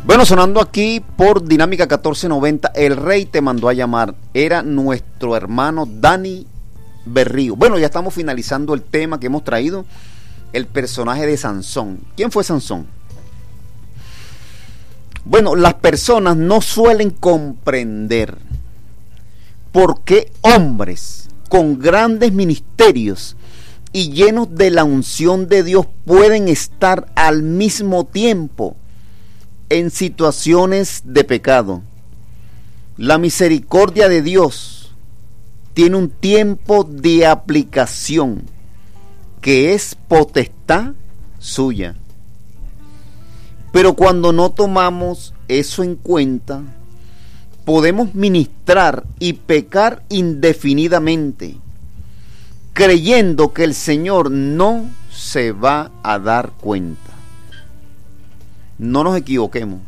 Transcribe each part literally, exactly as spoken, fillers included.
Bueno, sonando aquí por Dinámica catorce noventa, el rey te mandó a llamar. Era nuestro hermano Dani Berrío. Bueno, ya estamos finalizando el tema que hemos traído, el personaje de Sansón. ¿Quién fue Sansón? Bueno, las personas no suelen comprender por qué hombres con grandes ministerios y llenos de la unción de Dios pueden estar al mismo tiempo en situaciones de pecado. La misericordia de Dios tiene un tiempo de aplicación que es potestad suya. Pero cuando no tomamos eso en cuenta, podemos ministrar y pecar indefinidamente, creyendo que el Señor no se va a dar cuenta. No nos equivoquemos.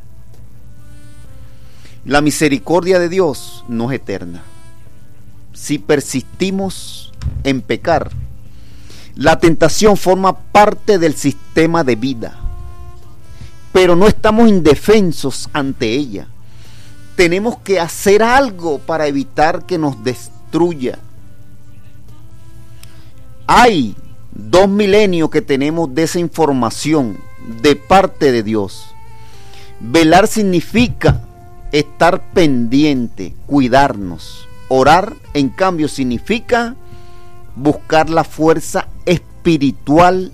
La misericordia de Dios no es eterna. Si persistimos en pecar, la tentación forma parte del sistema de vida, pero no estamos indefensos ante ella. Tenemos que hacer algo para evitar que nos destruya. Hay dos milenios que tenemos de esa información de parte de Dios. Velar significa estar pendiente, cuidarnos. Orar, en cambio, significa buscar la fuerza espiritual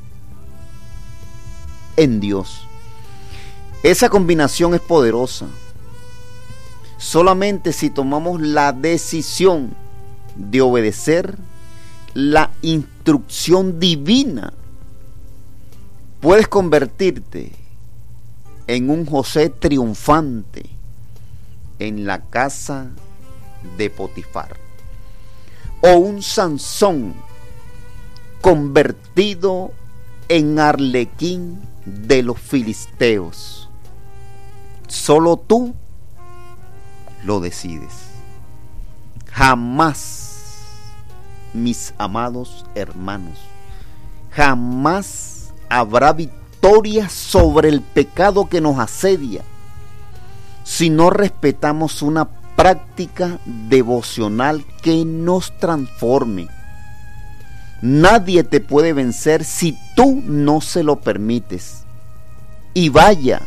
en Dios. Esa combinación es poderosa. Solamente si tomamos la decisión de obedecer la instrucción divina, puedes convertirte en un José triunfante en la casa de Potifar, o un Sansón convertido en arlequín de los filisteos. Solo tú lo decides. Jamás, mis amados hermanos, jamás habrá victoria sobre el pecado que nos asedia si no respetamos una práctica devocional que nos transforme. Nadie te puede vencer si tú no se lo permites. Y vaya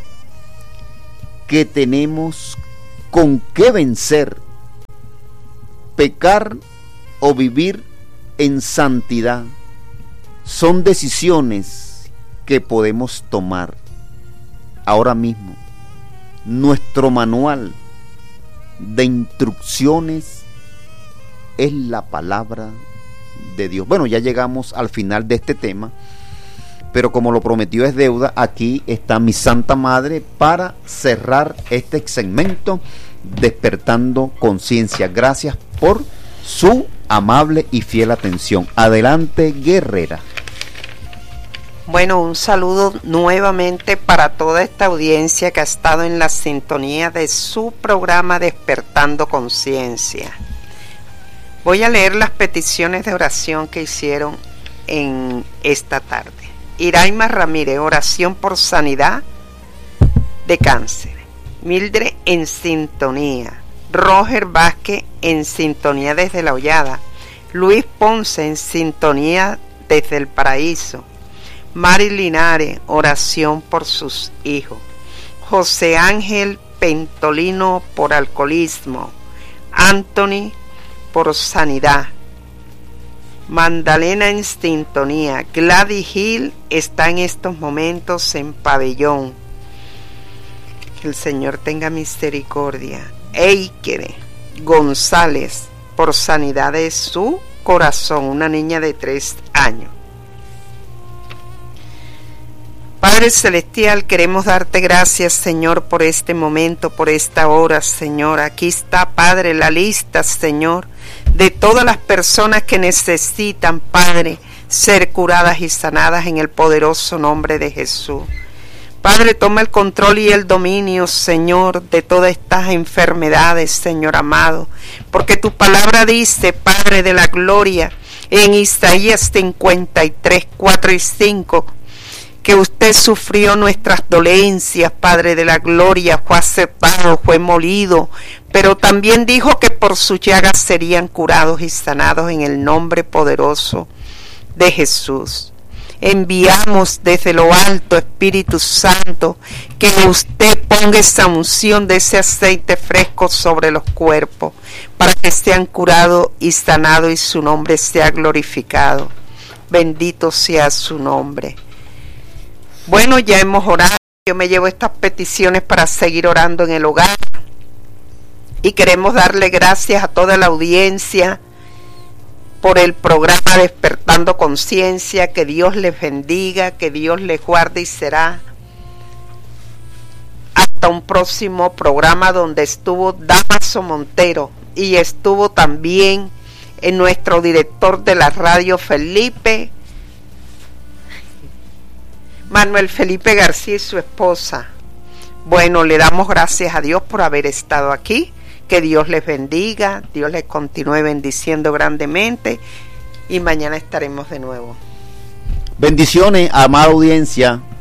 que tenemos con qué vencer. Pecar o vivir en santidad son decisiones que podemos tomar ahora mismo. Nuestro manual de instrucciones es la palabra de Dios. Bueno, ya llegamos al final de este tema, pero como lo prometido es deuda, aquí está mi Santa Madre para cerrar este segmento Despertando Conciencia. Gracias por su amable y fiel atención. Adelante, guerrera. Bueno, un saludo nuevamente para toda esta audiencia que ha estado en la sintonía de su programa Despertando Conciencia. Voy a leer las peticiones de oración que hicieron en esta tarde. Iraima Ramírez, oración por sanidad de cáncer. Mildred en sintonía. Roger Vázquez en sintonía desde La Hollada. Luis Ponce en sintonía desde El Paraíso. Mari Linares, oración por sus hijos. José Ángel Pentolino por alcoholismo. Anthony por sanidad. Magdalena en sintonía. Gladys Hill está en estos momentos en pabellón. Que el Señor tenga misericordia. Eikere González por sanidad de su corazón, una niña de tres años. Padre Celestial, queremos darte gracias, Señor, por este momento, por esta hora, Señor. Aquí está, Padre, la lista, Señor, de todas las personas que necesitan, Padre, ser curadas y sanadas en el poderoso nombre de Jesús. Padre, toma el control y el dominio, Señor, de todas estas enfermedades, Señor amado, porque tu palabra dice, Padre de la gloria, en Isaías cincuenta y tres, cuatro y cinco, que usted sufrió nuestras dolencias, Padre de la gloria, fue aceptado, fue molido, pero también dijo que por sus llagas serían curados y sanados en el nombre poderoso de Jesús. Enviamos desde lo alto, Espíritu Santo, que usted ponga esa unción de ese aceite fresco sobre los cuerpos, para que sean curados y sanados y su nombre sea glorificado. Bendito sea su nombre. Bueno, ya hemos orado. Yo me llevo estas peticiones para seguir orando en el hogar. Y queremos darle gracias a toda la audiencia por el programa Despertando Conciencia. Que Dios les bendiga, que Dios les guarde, y será hasta un próximo programa donde estuvo Damaso Montero y estuvo también en nuestro director de la radio, Felipe Manuel Felipe García, y su esposa. Bueno, le damos gracias a Dios por haber estado aquí. Que Dios les bendiga, Dios les continúe bendiciendo grandemente, y mañana estaremos de nuevo. Bendiciones, amada audiencia.